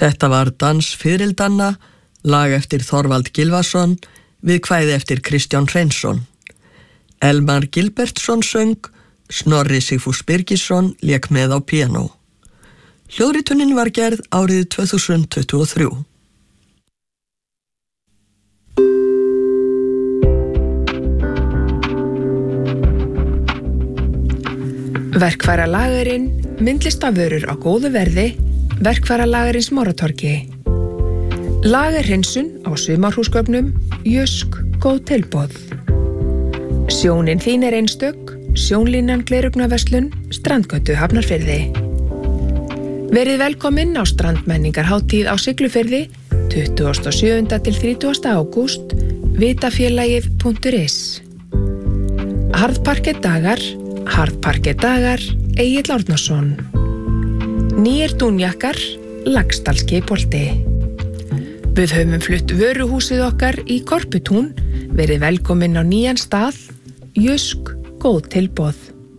Þetta var Dans Fiðrildanna, lag eftir Þorvald Gylfason, við kvæði eftir Kristján Hreinsson. Elmar Gilbertsson söng, Snorri Sigfús Birgisson lék með á píanó. Hljóðritunin var gerð árið 2023. Verkfæralagerinn, myndlistavörur á góðu verði, Verkfæralagerinn Smáratorgi. Lagerhreinsun á sumarhúsgögnum, Jysk, góð tilboð. Sjónin þín einstök, Sjónlínan gleraugnarverslun, Strandgötu Hafnarfirði. Verið velkomin á strandmenningarhátíð á Siglufirði, 27. til 30. ágúst, vitafélagið.is. Harðparkettdagar, Egill Árnason. Nýir dúnjakkar, Laxdalskeipolti. Við höfum flutt vöruhúsið okkar í Korputún, verið velkomin á nýjan stað, Jysk, góð tilboð.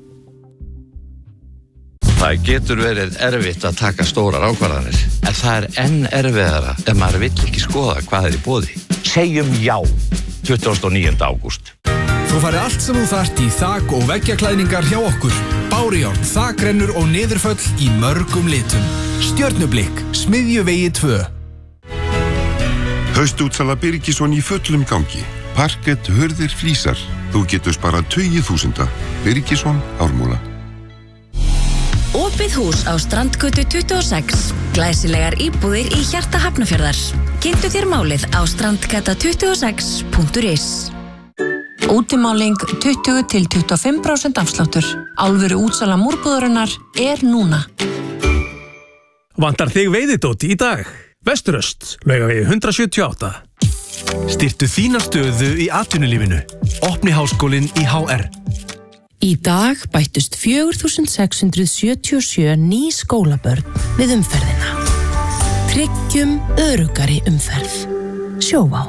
Það getur verið erfitt að taka stórar ákvarðanir, en það er enn erfiðara ef maður vill ekki skoða hvað er í boði. Segjum já, 29. ágúst. Þú farið allt sem þú þarft í þak- og veggjaklæðningar hjá okkur. Bárujárn, þakrennur og niðurföll í mörgum litum. Stjörnublikk, Smiðjuvegi 2. Haustútsala Birgisson í fullum gangi. Parkett, hurðir, flísar. Þú getur sparað 20.000. Birgisson, Ármúla. Opið hús á Strandgötu 26. Glæsilegar íbúðir í hjarta Hafnarfjarðar. Kynntu þér málið á strandgata26.is. Útimáling 20 til 25% afsláttur. Alvöru útsala múrbúðarinnar núna. Vantar þig veiðidót í dag? Vesturöst, Laugavegi 178. Styrktu þína stöðu í atvinnulífinu. Opni háskólinn í HR. Í dag bættust 4.677 ný skólabörn við umferðina. Tryggjum öruggari umferð. Sjóvá.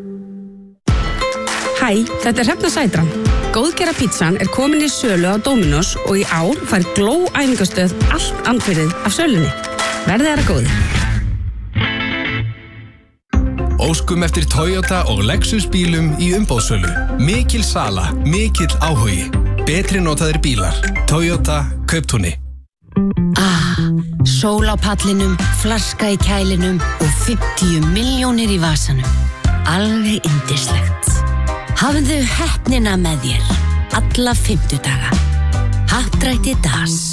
Hæ, þetta er Hrefna Sætran. Góðgera pítsan er komin í sölu á Dominos og í ár fær Gló æfingastöð allt andvirðið af sölunni. Verðið þeirra góði. Óskum eftir Toyota og Lexus bílum í umboðssölu. Mikil sala, mikill áhugi. Betri notaðir bílar. Toyota Kauptúni. Sól á pallinum, flaska í kælinum og 50 milljónir í vasanum. Alveg yndislegt. Hafðu heppnina með þér. Alla 50 daga. Happdrætti DAS.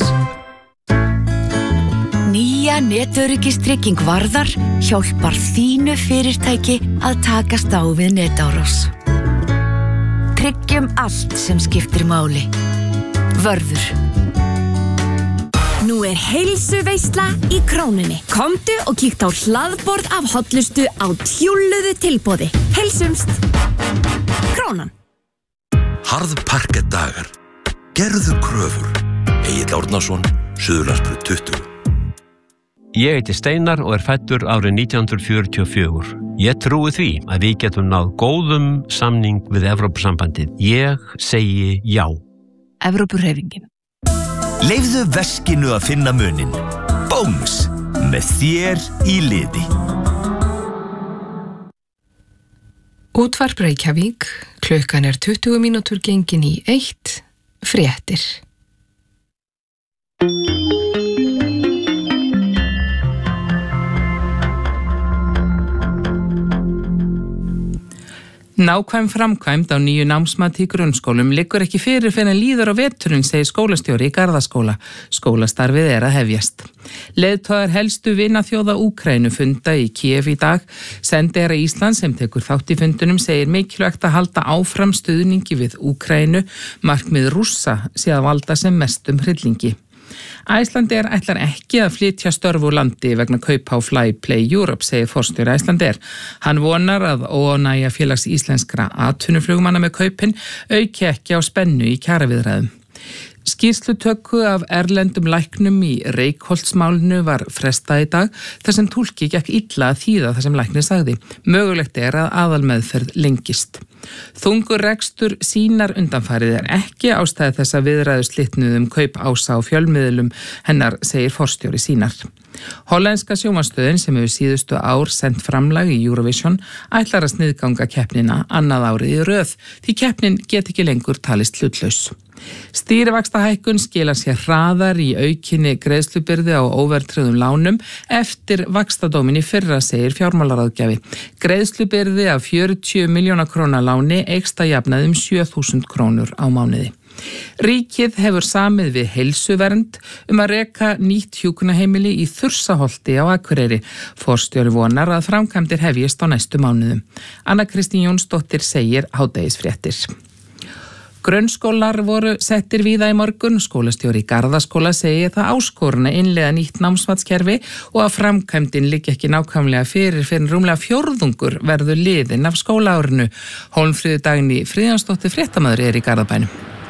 Nýja netöryggistryging Varðar hjálpar þínu fyrirtæki að takast á við netárás. Tryggjum allt sem skiptir máli. Vörður. Nú er heilsuveisla í Krónunni. Komdu og kíktu á hlaðborð af hollustu á tjúlluðu tilboði. Heilsumst. Krónan. Harðparkettdagar. Gerðu kröfur. Egill Árnason, Suðurlandsbraut 20. Ég heiti Steinar og er fæddur árið 1944. Ég trúi því að við getum náð góðum samning við Evrópusambandið. Ég segi já. Evrópuhreyfingin. Leyfðu veskinu að finna muninn. Bónus, með þér í liði. Útvarp Reykjavík, klukkan er 20 mínútur gengin í 1, fréttir. Nákvæm framkvæmd á nýju námsmati í grunnskólum liggur ekki fyrir fyrr en líður á veturinn, segir skólastjóri í Garðaskóla. Skólastarfið er að hefjast. Leiðtogar helstu vinaþjóða Úkraínu funda í Kíev í dag. Sendiherra Íslands sem tekur þátt í fundunum segir mikilvægt að halda áfram stuðningi við Úkraínu, markmið Rússa sé að valda sem mestum hryllingi. Icelandair ætlar ekki að flytja störf úr landi vegna kaupa á Flyplay Europe, segir forstjóri Icelandair. Hann vonar að óánægja félags íslenskra atvinnuflugmanna með kaupin auki ekki á spennu í kjaraviðræðum. Skýrslutöku af erlendum læknum í Reykholtsmálinu var frestað í dag þar sem túlki gekk illa að þýða það sem læknir sagði. Mögulegt er að aðalmeðferð lengist. Þungur rekstur sínar undanfarið er ekki ástæði þess að viðræðu slitnuðum kaup Ása á fjölmiðlum hennar, segir forstjóri sínar. Hollenska sjónvarpsstöðin sem hefur síðustu ár sent framlag í Eurovision ætlar að sniðganga keppnina annað árið í röð því keppnin get ekki lengur talist hlutlaus. Stýrivaxtahækkun skilar sér hraðar í aukinni greiðslubyrði á óverðtryggðum lánum eftir vaxtadómin í fyrra, segir fjármálaráðgjafi. Greiðslubyrði af 40 milljóna króna láni eykst að jafnaði 7.000 krónur á mánuði. Ríkið hefur samið við Heilsuvernd að reka nýtt hjúkrunarheimili í Þursaholti á Akureyri. Forstjóri vonar að framkvæmdir hefjist á næstu mánuðum. Anna Kristín Jónsdóttir segir hádegisfréttir. Grunnskólar voru settir víða í morgun. Skólastjóri í Garðaskóla segir það áskorun að innleiða nýtt námsmatskerfi og að framkvæmdin liggi ekki nákvæmlega fyrir rúmlega fjórðungur verður liðinn af skólaárinu. Hólmfríður Dagný Friðjónsdóttir fréttamaður í Garðabænum.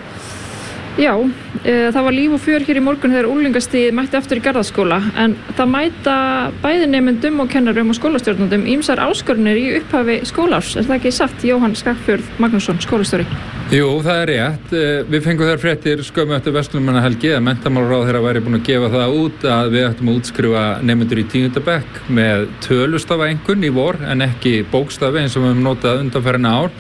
Já, það var líf og fjör hér í morgun þegar unglingastigið mætti aftur í Garðaskóla en það mæta bæði nemendum og kennarum og skólastjórnendum ýmsar áskorunir í upphafi skólaárs. Er það ekki satt, Jóhann Skagfjörð Magnússon, skólastjóri? Jú, það er rétt. Við fengum þær fréttir skömmu eftir verslunarmannahelgi að menntamálaráðherra væri búin að gefa það út að við ættum að útskrifa nemendur í 10. bekk með tölustafaeinkunn í vor en ekki bókstafi eins og við höfum notað undanfarin ár.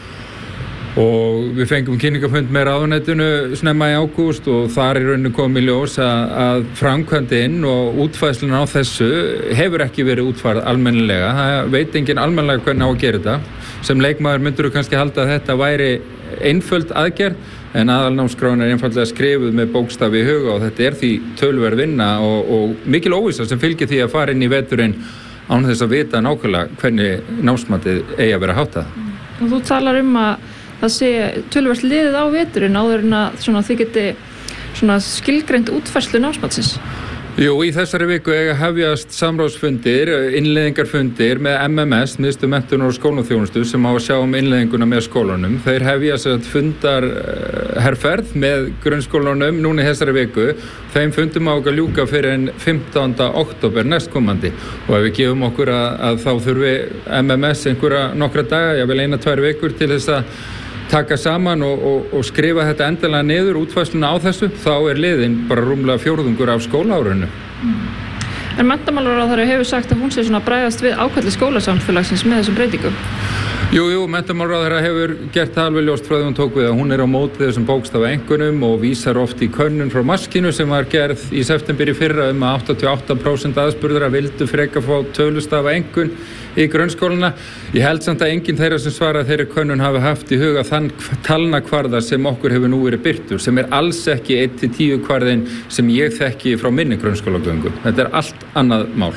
Og við fengum kynningafund með ráðuneytinu snemma í ágúst og þar í rauninu kom í ljós að framkvæmdin og útfæðslun á þessu hefur ekki verið útfærð almennilega. Það veit enginn almennilega hvernig á að gera þetta. Sem leikmaður myndur þú kannski halda að þetta væri einföld aðgerð en aðalnámskráin er einfaldlega skrifuð með bókstafi í huga og þetta er því töluverð vinna og mikil óvissa sem fylgir því að fara inn í veturinn án þess að vita nákvæmlega hvernig námsmatið eigi að vera háttað. Og þú talar að það sé töluvert liðið á veturinn áður en að þið geti skilgreint útfærslu námsmatsins. Jú, í þessari viku eiga hefjast samráðsfundir, innleiðingarfundir með MMS, Miðstöð menntunar og skólaþjónustu sem á að sjá innleiðinguna með skólanum. Þeir hefjast fundarherferð með grunnskólanum núna í þessari viku. Þeim fundum á að ljúka fyrir en 15. október næstkomandi og ef við gefum okkur að þá þurfi MMS einhverja nokkra daga, jafnvel 1-2 vikur til þess að taka saman og skrifa þetta endanlega niður útfærsluna á þessu, þá er liðinn bara rúmlega fjórðungur af skólaárinu. En menntamálaráðherra hefur sagt að hún sé bregðast við ákalli skólasamfélagsins með þessum breytingum. Jú, menntamálaráðherra hefur gert það alveg ljóst frá því hún tók við að hún er á móti þessum bókstafaeinkunnum og vísar oft í könnun frá Maskínu sem var gerð í september í fyrra að 88% aðspurðra vildu frekar fá tölustafaeinkunn í grunnskólana. Ég held samt að enginn þeirra sem svara þeirri könnun hafi haft í huga þann talnakvarða sem okkur hefur nú verið birtur, sem er alls ekki 1-10 kvarðin sem ég þekki frá minni grunnskólagöngu. Þetta er allt annað mál.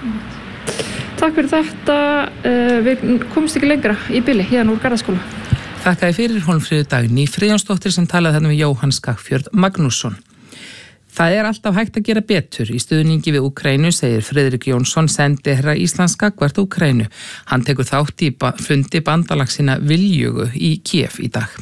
Takk fyrir þetta. Við komumst ekki lengra í bili hérna úr Garðaskóla. Þakkaði fyrir Hólmfríður Dagný Friðjónsdóttir sem talaði þarna við Jóhann Skagfjörð Magnússon. Það er alltaf hægt að gera betur í stuðningi við Úkraínu, segir Friðrik Jónsson, sendiherra Íslands gagnvart Úkraínu. Hann tekur þátt í fundi bandalagsina Viljugu í Kiev í dag.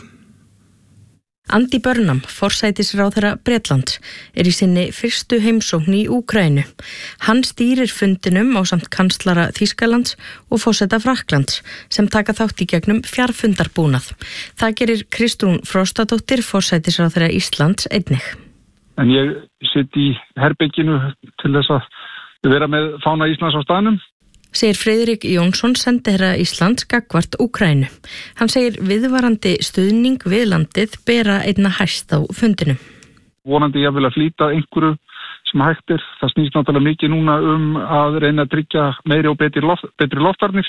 Andy Burnham, forsætisráðherra Bretlands, í sinni fyrstu heimsókn í Úkraínu. Hann stýrir fundinum ásamt kanslara Þýskalands og forseta Frakklands sem taka þátt í gegnum fjarfundarbúnað. Það gerir Kristrún Frostadóttir, forsætisráðherra Íslands, einnig. En ég sitt í herberginu til þess að vera með fána Íslands á staðnum. Segir Friðrik Jónsson, sendiherra Íslands gagnvart Úkraínu. Hann segir viðvarandi stuðning við landið bera einna hæst á fundinum. Vonandi ég vil að flýta einhverju sem hægt er. Það snýst náttúrulega mikið núna að reyna að tryggja meiri og betri loftvarnir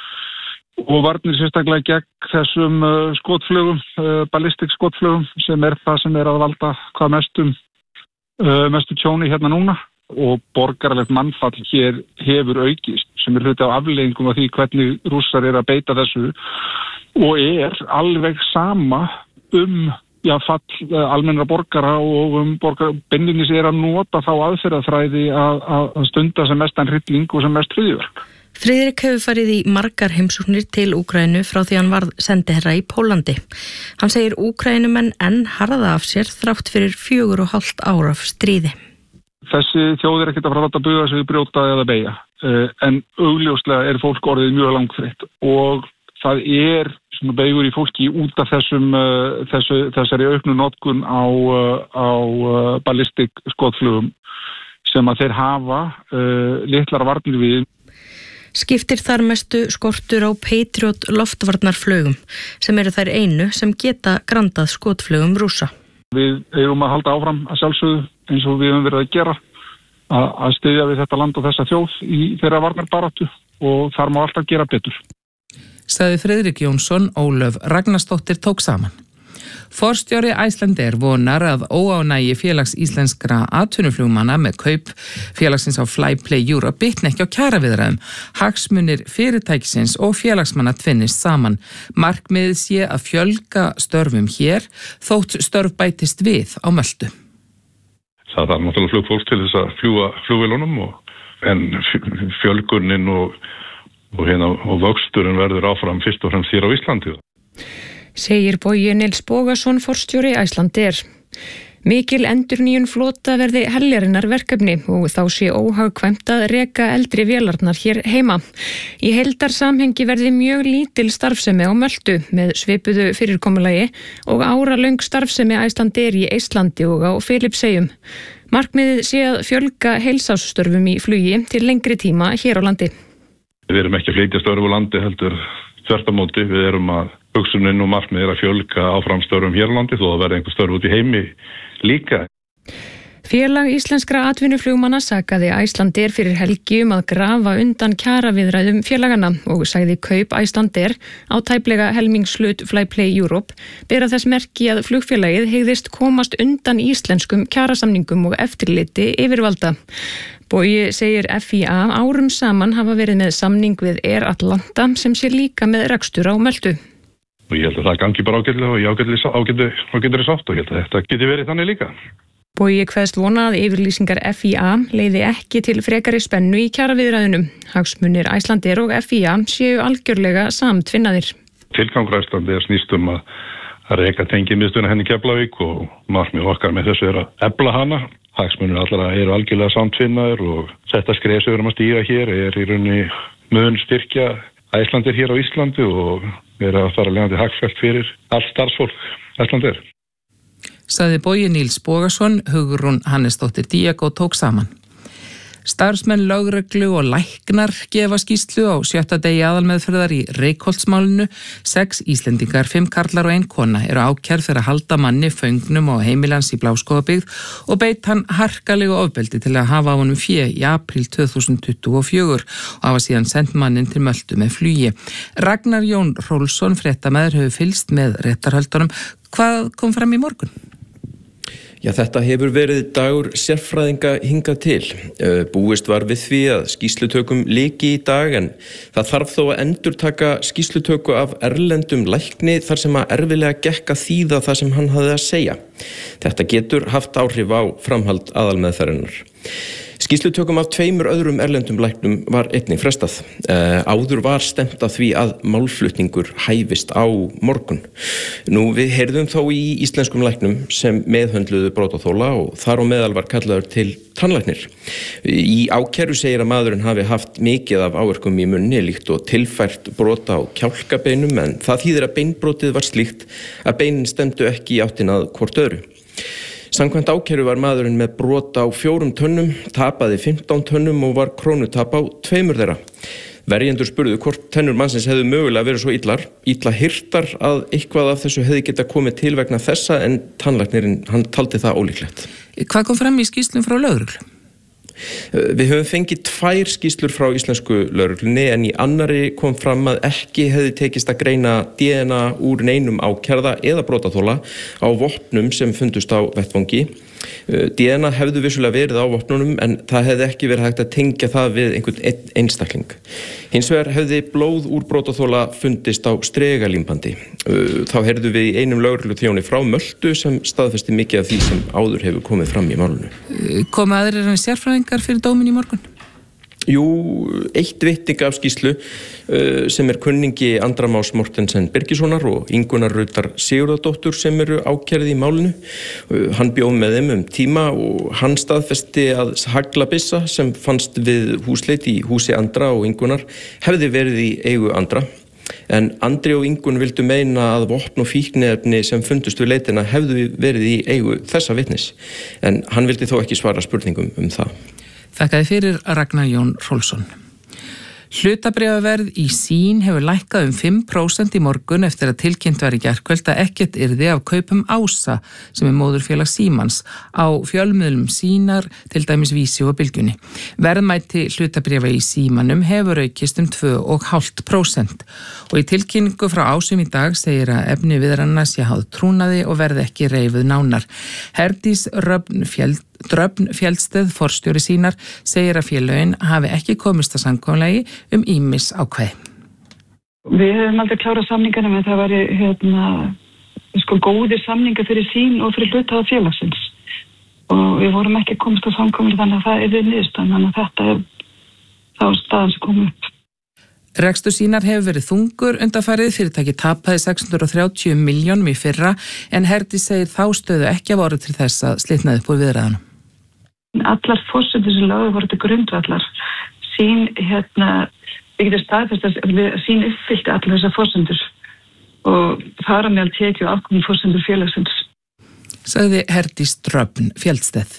og varnir sérstaklega gegn þessum skotflugum, ballistik skotflugum sem er það sem er að valda hvað mestu tjóni hérna núna. Og borgaralegt mannfall hér hefur aukist sem er hluti af afleiðingum af því hvernig Rússar að beita þessu og er alveg sama fall almennra borgara og beinlínis að nota þá aðferðafræði að stunda sem mestan hrylling og sem mest hryðjuverk. Friðrik hefur farið í margar heimsóknir til Úkraínu frá því hann varð sendiherra í Pólandi. Hann segir Úkraínumenn enn harða af sér þrátt fyrir 4,5 ár af stríði. Þessi þjóð ekkert að fara að láta buga sig, brjóta eða beygja, en augljóslega fólk orðið mjög langþreytt og það beygur í fólki út af þessari auknu notkun á ballistik skotflugum sem að þeir hafa litlar varnir við. Skiptir þar mestu skortur á Patriot loftvarnarflugum sem eru þær einu sem geta grandað skotflugum Rússa. Við eigum að halda áfram að sjálfsögðu eins og við höfum verið að gera að styðja við þetta land og þessa þjóð í þeirra varnarbaráttu og þar má alltaf gera betur. Sagði Friðrik Jónsson, Ólöf Ragnarsdóttir tók saman. Forstjóri Icelandair vonar að óánægi félags íslenskra atvinnuflugmanna með kaup félagsins á Flyplay Europe bitni ekki á kjaraviðræðum. Hagsmunir fyrirtækisins og félagsmanna tvinnist saman. Markmiðið sé að fjölga störfum hér þótt störf bætist við á Möltu. Það er náttúrulega flugfólk til þess að fljúga flugvélunum en fjölgunin og vöxturinn verður áfram fyrst og fremst hér á Íslandi. Segir Bogi Nils Bogason, forstjóri Icelandair. Mikil endurnýjun flota verði heljarinnar verkefni og þá sé óhagkvæmt að reka eldri vélarnar hér heima. Í heildarsamhengi verði mjög lítil starfsemi á Möltu með svipuðu fyrirkomulagi og áralöng starfsemi Icelandair í Eistlandi og á Filippseyjum. Markmiðið sé að fjölga heilsársstörfum í flugi til lengri tíma hér á landi. Við erum ekki að flytja störf á landi heldur þvert á móti. Við erum að hugsunin og markmið að fjölga áfram störfum hér á landi þó að verði einhver störf út í heimi líka. Félag íslenskra atvinnuflugmanna sakaði Icelandair fyrir helgi að grafa undan kjaraviðræðum félaganna og sagði kaup Icelandair á tæplega helmingshlut Flyplay Europe bera þess merki að flugfélagið hygðist komast undan íslenskum kjarasamningum og eftirliti yfirvalda. Bogi segir FIA árum saman hafa verið með samning við Air Atlanta sem sé líka með rekstur á Möltu. Og ég held að það gangi bara ágætlega og ágætri sátt og ég held að þetta geti verið þannig líka. Bogi kveðst vona að yfirlýsingar FIA leiði ekki til frekari spennu í kjaraviðræðunum. Hagsmunir Icelandair og FIA séu algjörlega samtvinnaðir. Tilgangur Icelandair snýst að reka tengimiðstöðina henni Keflavík og markmið okkar með þessu að efla hana. Hagsmunir allra eru algjörlega samtvinnaðir og þetta skref sem við erum að stíga hér í rauninni mun styrkja Icelandair hér á Íslandi og vera að fara leiðandi hagfellt fyrir allt starfsfólk Icelandair. Sagði Bogi Nils Bogason, Hugrún Hannesdóttir Díak og tók saman. Starfsmenn lögreglu og læknar gefa skýrslu á 7. degi aðalmeðferðar í Reykholtsmálinu. 6 Íslendingar, 5 karlar og 1 kona eru ákærð fyrir að halda manni föngnum á heimilans í Bláskógabyggð og beitt hann harkalegu ofbeldi til að hafa á honum fé í apríl 2024 og hafa síðan sendt mannin til Möltu með flugi. Ragnar Jón Rólfsson, fréttamaður, hefur fylgst með réttarhöldunum. Hvað kom fram í morgun? Já, þetta hefur verið dagur sérfræðinga hingað til. Búist var við því að skýrslutökum lyki í dag en það þarf þó að endurtaka skýrslutöku af erlendum lækni þar sem að erfiðlega gekk að þýða það sem hann hafði að segja. Þetta getur haft áhrif á framhald aðalmeðferðarinnar. Skýrslutökum af 2 öðrum erlendum læknum var einnig frestað. Áður var stefnt að því að málflutningur hæfist á morgun. Nú, við heyrðum þó í íslenskum læknum sem meðhöndluðu brotaþola og þar á meðal var kallaður til tannlæknir. Í ákæru segir að maðurinn hafi haft mikið af áverkum í munni líkt og tilfært brota á kjálkabeinum en það þýðir að beinbrotið var slíkt að beinin stefndu ekki í áttina að hvort öðru. Samkvæmt ákæru var maðurinn með brot á 4 tönnum, tapaði 15 tönnum og var krónutap á 2 þeirra. Verjendur spurðu hvort tennur mannsins hefðu mögulega verið svo illa hirtar að eitthvað af þessu hefði geta komið til vegna þessa en tannlæknirinn hann taldi það ólíklegt. Hvað kom fram í skýrslum frá lögreglu? Við höfum fengið 2 skýrslur frá íslensku lögreglunni en í annarri kom fram að ekki hefði tekist að greina DNA úr neinum ákærða eða brotaþola á vopnum sem fundust á vettvangi. DNA hefðu vissulega verið á vopnunum en það hefði ekki verið hægt að tengja það við einhvern einstakling. Hins vegar hefði blóð úr brotaþola fundist á stregalímbandi. Þá heyrðu við í einum lögregluþjóni frá Möltu sem staðfesti mikið af því sem áður hefur komið fram í málinu. Komu aðrir en sérfræðingar fyrir dómin í morgun? Jú, 1 vitning af skýrslu sem kunningi Andra Más Mortensen Birgissonar og Ingunnar Rutar Sigurðardóttur sem eru ákærð í málinu. Hann bjóð með þeim tíma og hann staðfesti að haglabissa sem fannst við húsleit í húsi Andra og Ingunnar hefði verið í eigu Andra. En Andri og Ingunn vildu meina að vopn og fíkniefni sem fundust við leitina hefðu verið í eigu þessa vitnis. En hann vildi þó ekki svara spurningum það. Þakkaði fyrir Ragnar Jón Hrólfsson. Hlutabréfaverð í Sín hefur lækkað 5% í morgun eftir að tilkynnt var í gærkvöld að ekkert yrði af kaupum Ása sem móðurfélag Símans á fjölmiðlum Sínar, til dæmis Vísi og Bylgjunni. Verðmæti hlutabréfa í Símanum hefur aukist 2,5% og í tilkynningu frá Ásum í dag segir að efni viðranna sé háð trúnaði og verði ekki reifuð nánar. Herdís Dröfn Fjeldsted, forstjóri Sínar, segir að félögin hafi ekki komist að samkomulagi ýmis ákvæði. Við hefum aldrei klárað samningarna, en það væri góðir samningar fyrir Sín og fyrir hluthafa félagsins. Og við vorum ekki komist að samkomulagi, þannig að það er niðurstaðan, þannig að þetta er þá staðan sem kom upp. Rekstur Sínar hefur verið þungur undanfarið, fyrirtæki tapaði 630 milljónum í fyrra, en Herdís segir þá stöðu ekki af orðið til þess að slitnaði upp úr viðræðunum. Allar forsendur sem lögðu voru til grundvallar. Sín, við getum staðfest að Sín uppfyllti allar þessar forsendur og fara meðal tekið og afkominn forsendur félagsins. Sagði Herdís Dröfn Fjeldsted.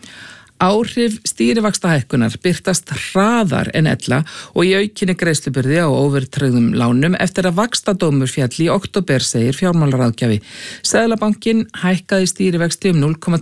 Áhrif stýrivaxtahækkunar birtast hraðar en ella og í aukinni greiðslubyrði á óverðtryggðum lánum eftir að vaxtadómur féll í október, segir fjármálaráðgjafi. Seðlabankinn hækkaði stýrivexti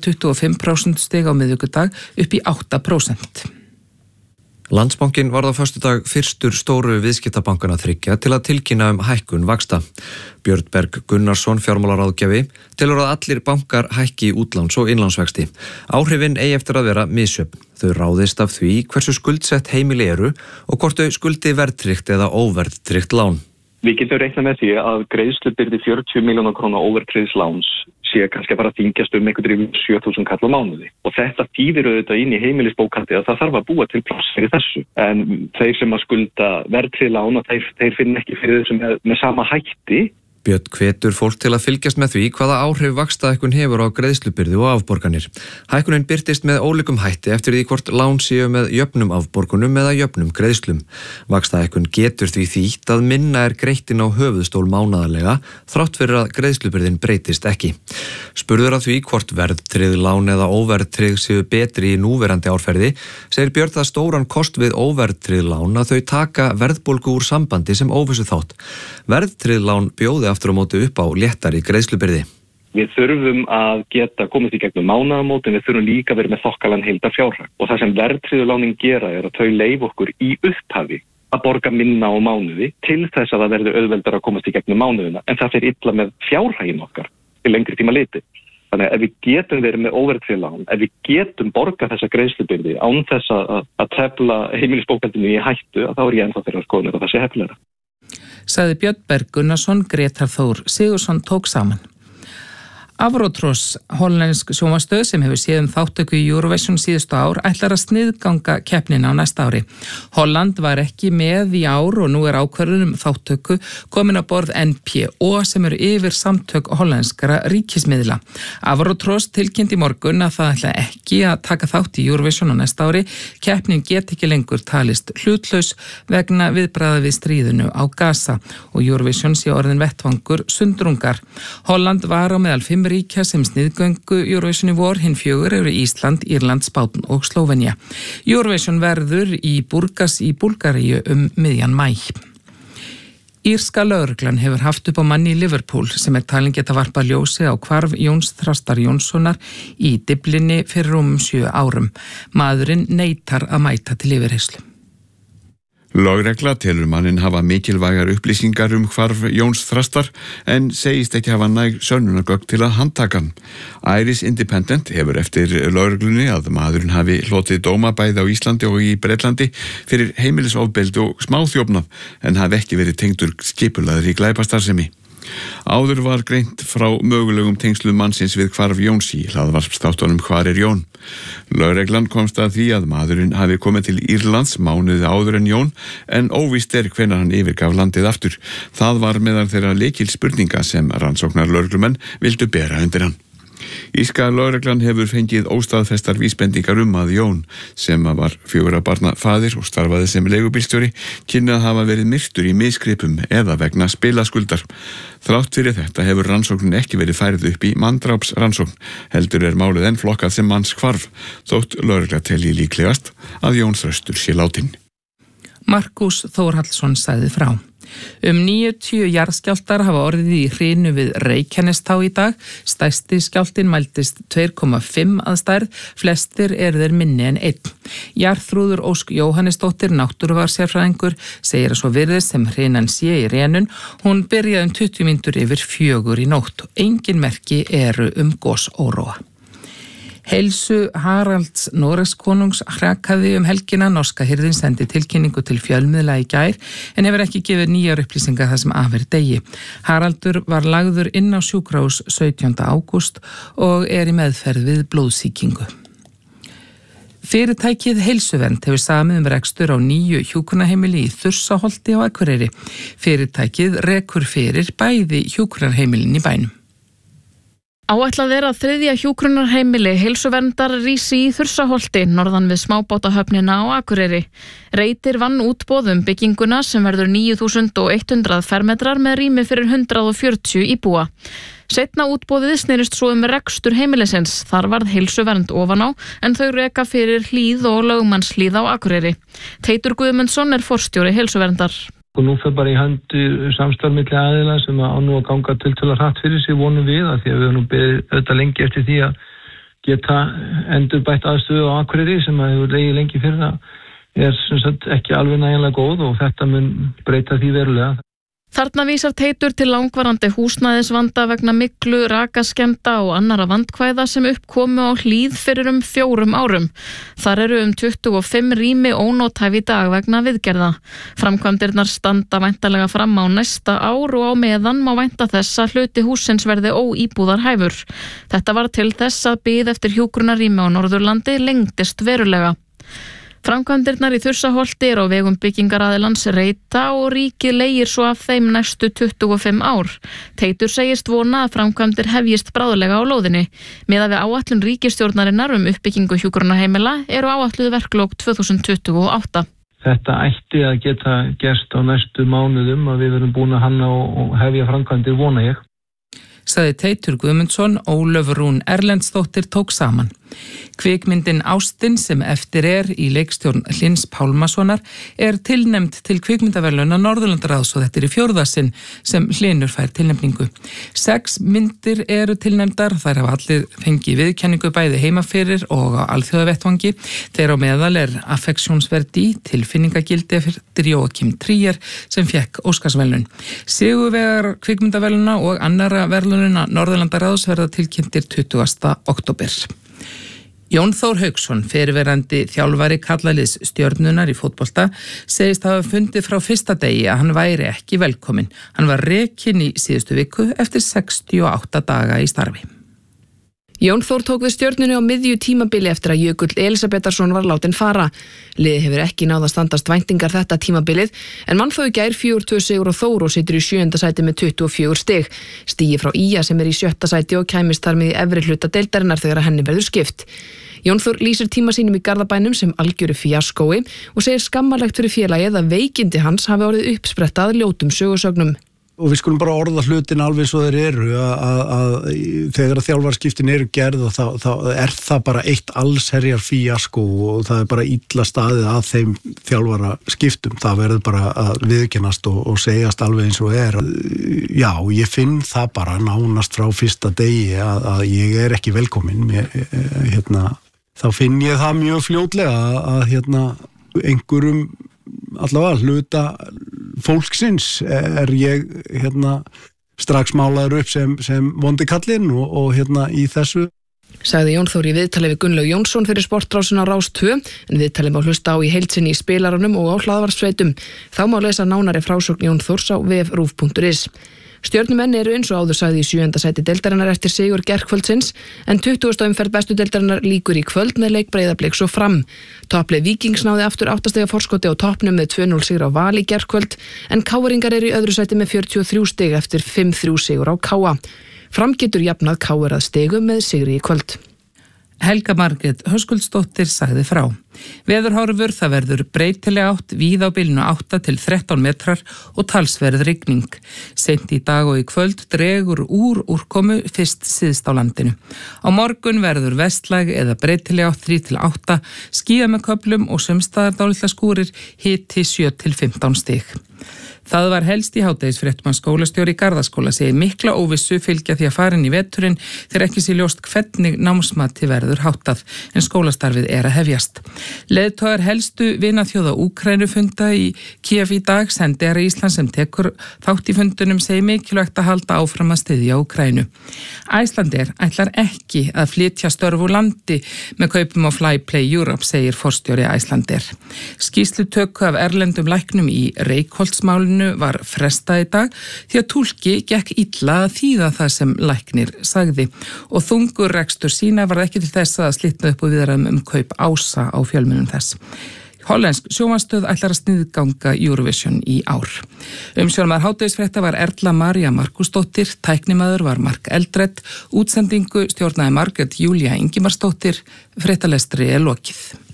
0,25% stig á miðvikudag upp í 8%. Landsbankinn varð á föstudag fyrstur stóru viðskiptabankana þriggja til að tilkynna hækkun vaxta. Björn Berg Gunnarsson, fjármálaráðgjafi, telur að allir bankar hækki útláns- og innlánsvexti. Áhrifin eigi eftir að vera misjöfn. Þau ráðist af því hversu skuldsett heimili eru og hvort þau skuldi verðtryggt eða óverðtryggt lán. Við getum reiknað með því að greiðslubyrði 40 milljóna króna óverðtryggðs láns sé kannski að fara að þyngjast einhvern 7.000 kall á mánuði. Og þetta þýðir auðvitað inn í heimilisbókhaldi að það þarf að búa til pláss fyrir þessu. En þeir sem að skulda verðtryggð lán, þeir finna ekki fyrir þessu með sama hætti. Björn hvetur fólk til að fylgjast með því hvaða áhrif vaxtahækkun hefur á greiðslubyrði og afborganir. Hækkunin birtist með ólíkum hætti eftir því hvort lán séu með jöfnum afborgunum eða jöfnum greiðslum. Vaxtahækkun getur því þýtt að minna er greitt inn á höfuðstól mánaðarlega þrátt fyrir að greiðslubyrðin breytist ekki. Spurður að því hvort verðtryggð lán eða óverðtryggð séu betri í núverandi árferði, segir Björn það stóran kost við óverðtryggð lán að þau taka verðbólgu úr sambandi sem óvissu þátt. Verðtryggð lán bjóði aftur á móti upp á léttari greiðslubyrði. Við þurfum að geta komist í gegnum mánaðamót en við þurfum líka að vera með þokkalan heildarfjárhag. Og það sem verðtryggðu lánin gera er að þau leyfa okkur í upphafi að borga minna á mánuði til þess að það verður auðveldar að komast í gegnum mánuðina. En það fer illa með fjárhaginn okkar til lengri tíma liti. Þannig að ef við getum verið með óverðtryggð lán, ef við getum borgað þessa greiðslubyrði án þess að tefla heimilisbókhaldinu í hættu, þá er ég ennþá þeirra skoðunar að það sé heppilegra. Sagði Björn Berg Gunnarsson, Gretar Þór Sigurðsson tók saman. Avrotross, hollensk sjónvarpsstöð sem hefur séð þáttöku í Eurovision síðustu ár, ætlar að sniðganga keppnina á næsta ári. Holland var ekki með í ár og nú er ákvörðun þáttöku komin á borð NPO sem eru yfir samtök hollenskara ríkismiðla. Avrotross tilkynnt í morgun að það ætla ekki að taka þátt í Eurovision á næsta ári. Keppnin get ekki lengur talist hlutlaus vegna viðbragða við stríðinu á Gaza og Eurovision sé orðin vettvangur sundrungar. Holland var á meðal 5 ríkja sem sniðgöngu Eurovision í vor, hinn 4 eru Ísland, Írland, Spátn og Slóvenía. Eurovision verður í Burgas í Búlgaríu miðjan maí. Írska lögreglan hefur haft upp á manni í Liverpool sem er talin geta varpa ljósi á hvarf Jóns Þrastar Jónssonar í Dyflinni fyrir 7 árum. Maðurinn neitar að mæta til yfirheyrslu. Lögregla telur manninn hafa mikilvægar upplýsingar hvarf Jóns Þrastar en segist ekki hafa næg sönnunargögn til að handtaka hann. Irish Independent hefur eftir lögreglunni að maðurinn hafi hlotið dóma bæði á Íslandi og í Bretlandi fyrir heimilisofbeldi og smáþjófnað en hafi ekki verið tengdur skipulagðri glæpastarfsemi. Áður var greint frá mögulegum tengslum mannsins við hvarf Jóns í hlaðvarpsþáttunum Hvar er Jón? Lögreglan komst að því að maðurinn hafi komið til Írlands mánuði áður en Jón en óvíst er hvenær hann yfirgaf landið aftur. Það var meðal þeirra lykil spurninga sem rannsóknar lögreglumenn vildu bera undir hann. Írska lögreglan hefur fengið óstaðfestar vísbendingar að Jón, sem var 4 barna faðir og starfaði sem leigubílstjóri, kynni að hafa verið myrtur í misgripum eða vegna spilaskuldar. Þrátt fyrir þetta hefur rannsóknin ekki verið færð upp í manndrápsrannsókn, heldur málið enn flokkað sem mannshvarf, þótt lögregla telji líklegast að Jón Þröstur sé látinn. Markus Þórhallsson sagði frá. 90 jarðskjálftar hafa orðið í hrinu við Reykjanestá í dag. Stærsti skjálftinn mældist 2,5 að stærð, flestir eru þeir minni en 1. Jarðþrúður Ósk Jóhannesdóttir, náttúrufarsérfræðingur, segir að svo virðist sem hrinan sé í rénun. Hún byrjaði 20 mínútur yfir 4 í nótt. Engin merki eru gosóróa. Heilsu Haralds Noregskonungs hrakaði helgina. Norska hirðin sendi tilkynningu til fjölmiðla í gær en hefur ekki gefið nýjar upplýsingar þar sem af degi. Haraldur var lagður inn á sjúkrahús 17. ágúst og í meðferð við blóðsýkingu. Fyrirtækið Heilsuvernd hefur samið rekstur á 9 hjúkrunarheimili í Þursaholti á Akureyri. Fyrirtækið rekur fyrir bæði hjúkrunarheimilin í bænum. Áætlað að 3. hjúkrunarheimili Heilsuverndar rísi í Þursaholti, norðan við smábátahöfnina á Akureyri. Reitir vann útboð bygginguna sem verður 9.100 fermetrar með rými fyrir 140 íbúa. Seinna útboðið snerist svo rekstur heimilisins. Þar varð Heilsuvernd ofan á, en þau reka fyrir Hlíð og Lögmannshlíð á Akureyri. Teitur Guðmundsson forstjóri Heilsuverndar. Og nú fer bara í hönd samstarf milli aðila sem á nú að ganga tiltölulega hratt fyrir sig, vonum við, að því að við höfum nú beðið auðvitað lengi eftir því að geta endurbætt aðstöðu á Akureyri sem að hefur legið lengi fyrir það sem sagt ekki alveg nægilega góð og þetta mun breyta því verulega. Þarna vísar Teitur til langvarandi húsnæðisvanda vegna myglu, rakaskemmda og annara vandkvæða sem uppkomu á Hlíð fyrir 4 árum. Þar eru 25 rými ónótæf í dag vegna viðgerða. Framkvæmdirnar standa væntanlega fram á næsta ár og á meðan má vænta þess að hluti hússins verði óíbúðarhæfur. Þetta var til þess að bið eftir hjúkrunarrými á Norðurlandi lengdist verulega. Framkvæmdirnar í Þursaholti á vegum byggingaraðilans Reita og ríkið leigir svo af þeim næstu 25 ár. Teitur segist vona að framkvæmdir hefjist bráðlega á lóðinni. Miðað við áætlun ríkisstjórnarinnar uppbyggingu hjúkrunarheimila eru áætluð verklok 2028. Þetta ætti að geta gerst á næstu mánuðum að við verum búin að hanna og hefja framkvæmdir, vona ég. Sagði Teitur Guðmundsson. Ólöf Rún Erlendsdóttir tók saman. Kvikmyndin Ástin sem eftir í leikstjórn Hlyns Pálmasonar tilnefnd til kvikmyndaverðlauna Norðurlandaráðs og þetta í 4. sinn sem Hlynur fær tilnefningu. 6 myndir eru tilnefndar, þær hafa allir fengið viðurkenningu bæði heima fyrir og á alþjóðavettvangi. Þeirra á meðal Affektionsverdi, tilfinningagildi eftir Jóakim Trier sem fekk Óskarsverðlaun. Sigurvegar kvikmyndaverðlauna og annara verðlauna Norðurlandaráðs verða tilkynntir 20. október. Jón Þór Hauksson, fyrirverandi þjálfari karlaliðs Stjörnunar í fótbolta, segist hafa fundið frá fyrsta degi að hann væri ekki velkominn. Hann var rekinn í síðustu viku eftir 68 daga í starfi. Jón Þór tók við Stjörnunni á miðju tímabili eftir að Jökull Elísabetarsson var látin fara. Liðið hefur ekki náð að standast væntingar þetta tímabilið, en vann þó í gær 4-2 sigur á Þór og situr í 7. sæti með 24 stig. Stigi frá Ía sem í 7. sæti og kæmist þar með í efri hluta deildarinnar þegar henni verður skipt. Jón Þór lýsir tíma sínum í Garðabænum sem algjöru fíaskói og segir skammarlegt fyrir félagið að veikindi hans hafi orðið uppspretta að ljótum sögusögnum. Og við skulum bara orða hlutin alveg svo þeir eru að þegar þjálfarskiptin eru gerð þá það bara eitt allsherjar fíaskó og það bara illa staðið að þeim þjálfara skiptum. Það verður bara að viðkennast og segjast alveg eins og Já, ég finn það bara nánast frá fyrsta degi að ég ekki velkominn. Þá finn ég það mjög fljótlega að einhverjum allavega hluta fólksins ég strax málaður upp sem vondi kallinn og í þessu. Sagði Jón Þór í viðtali við Gunnlaug Jónsson fyrir Sportrásina á Rás 2, en viðtali má hlusta á í heild sinni í spilaranum og á hlaðvarpssveitum. Þá má lesa nánari frásögn Jón Þórs á vef.ruv.is. Stjörnumenn eru eins og áður sagði í 7. sæti deildarinnar eftir sigur gærkvöldsins, en 20. umferð bestu deildarinnar lýkur í kvöld með leik Breiðabliks og Fram. Topplið Víkings náði aftur 8 stiga forskoti á toppnum með 2-0 sigur á Val í gærkvöld, en Káringar eru í öðru sæti með 43 stig eftir 5-3 sigur á Káa. Fram getur jafnað KR að stigum með sigri í kvöld. Helga Margrét Höskuldsdóttir sagði frá. Veðurhorfur, það verður breytileg átt víða á bilinu 8 til 13 metrar og talsverð rigning. Seint í dag og í kvöld dregur úr úrkomu fyrst síðst á landinu. Á morgun verður vestlæg eða breytileg átt 3 til 8, skýjað með köflum og sumstaðar dálitla skúrir, hiti 7 til 15 stig. Það var helst í hádegisfréttum að skólastjóri í Garðaskóla segir mikla óvissu fylgja því að fara inn í veturinn þegar ekki sé ljóst hvernig námsmati verður háttað en skólastarfið að hefjast. Leiðtogar helstu vinaþjóða Úkraínu funda í Kiev í dag, sendiherra Íslands sem tekur þátt í fundunum segir mikilvægt að halda áfram að styðja Úkraínu. Icelandair ætlar ekki að flytja störf úr landi með kaupum á Flyplay Europe, segir forstjóri Icelandair. Skýrslutöku af erlendum læknum í Reykholtsmálinu var frestað í dag því að túlki gekk illa að þýða það sem læknir sagði og þungur rekstur sína var ekki til þess að slitna upp og viðræðum kaup Ása á fjölmiðlum þess. Hollensk sjónvarpsstöð ætlar að sniðganga Eurovision í ár. Umsjónarmaður hádegisfrétta var Erla María Markusdóttir, tæknimaður var Mark Eldred, útsendingu stjórnaði Margrét Júlía Ingimarsdóttir, fréttalestri lokið.